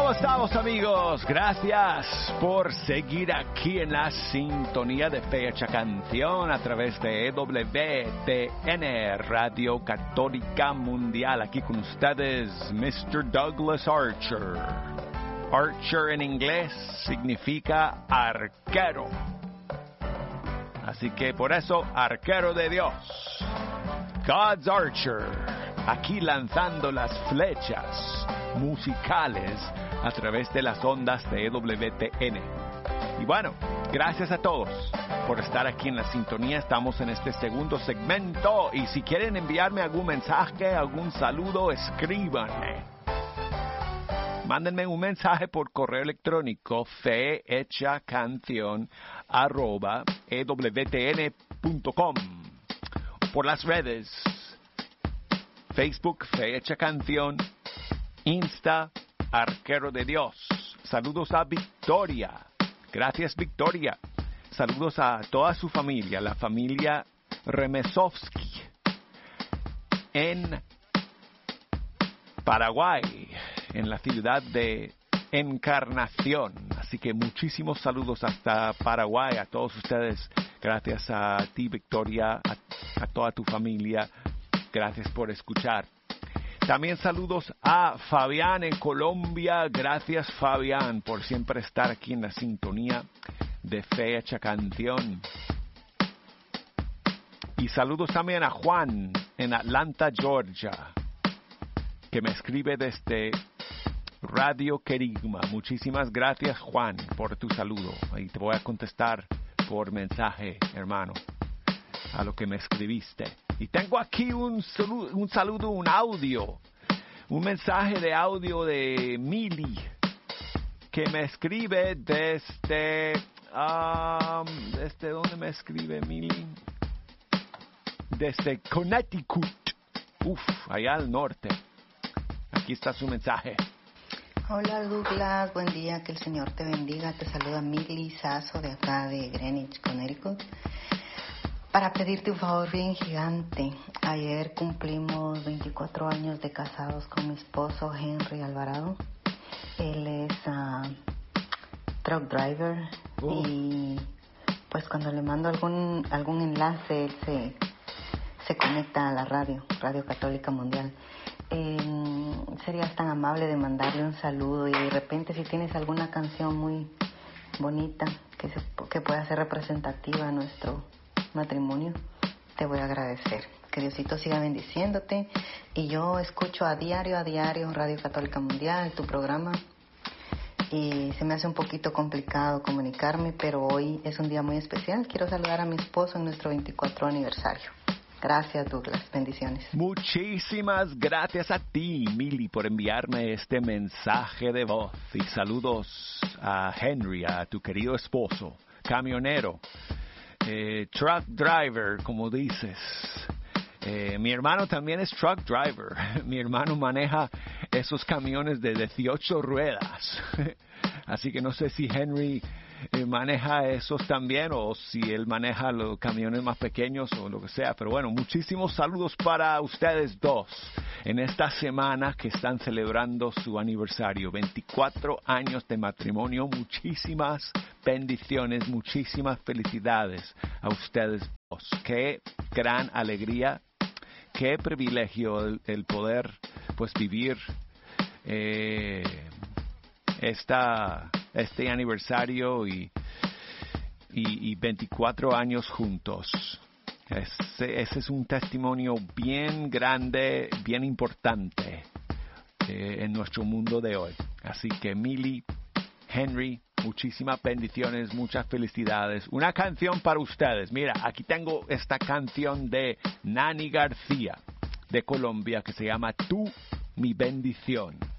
¿Cómo estamos, amigos? Gracias por seguir aquí en la sintonía de Fecha Canción a través de EWTN, Radio Católica Mundial. Aquí con ustedes, Mr. Douglas Archer. Archer en inglés significa arquero. Así que por eso, arquero de Dios. God's Archer. Aquí lanzando las flechas musicales a través de las ondas de EWTN. Y bueno, gracias a todos por estar aquí en la sintonía. Estamos en este segundo segmento y si quieren enviarme algún mensaje, algún saludo, escríbanme. Mándenme un mensaje por correo electrónico fehechacancion@ewtn.com, por las redes Facebook Fecha Canción, Insta Arquero de Dios. Saludos a Victoria. Gracias, Victoria. Saludos a toda su familia, la familia Remesovsky en Paraguay, en la ciudad de Encarnación. Así que muchísimos saludos hasta Paraguay a todos ustedes. Gracias a ti, Victoria, a toda tu familia. Gracias por escuchar. También saludos a Fabián en Colombia. Gracias, Fabián, por siempre estar aquí en la sintonía de Fecha Canción. Y saludos también a Juan en Atlanta, Georgia, que me escribe desde Radio Querigma. Muchísimas gracias, Juan, por tu saludo. Y te voy a contestar por mensaje, hermano, a lo que me escribiste. Y tengo aquí un saludo, un audio, un mensaje de audio de Mili, que me escribe desde ¿dónde me escribe Mili? Desde Connecticut, allá al norte. Aquí está su mensaje. Hola Douglas, buen día, que el Señor te bendiga. Te saluda Mili Sasso de acá de Greenwich, Connecticut. Para pedirte un favor bien gigante. Ayer cumplimos 24 años de casados con mi esposo Henry Alvarado. Él es truck driver y pues cuando le mando algún enlace él se conecta a la Radio Católica Mundial. Serías tan amable de mandarle un saludo y de repente si tienes alguna canción muy bonita que pueda ser representativa a nuestro matrimonio, te voy a agradecer. Que Diosito siga bendiciéndote. Y yo escucho a diario Radio Católica Mundial, tu programa, y se me hace un poquito complicado comunicarme, pero hoy es un día muy especial. Quiero saludar a mi esposo en nuestro 24 aniversario. Gracias, Douglas. Bendiciones. Muchísimas gracias a ti, Mili, por enviarme este mensaje de voz. Y saludos a Henry, a tu querido esposo, camionero, truck driver, como dices. Mi hermano también es truck driver. Mi hermano maneja esos camiones de 18 ruedas. Así que no sé si Henry maneja esos también o si él maneja los camiones más pequeños o lo que sea. Pero bueno, muchísimos saludos para ustedes dos en esta semana que están celebrando su aniversario. 24 años de matrimonio. Muchísimas bendiciones, muchísimas felicidades a ustedes dos. Qué gran alegría, qué privilegio el poder pues vivir este aniversario y 24 años juntos. Ese es un testimonio bien grande, bien importante en nuestro mundo de hoy. Así que Mili, Henry, muchísimas bendiciones, muchas felicidades. Una canción para ustedes. Mira, aquí tengo esta canción de Nani García de Colombia que se llama Tú, mi bendición.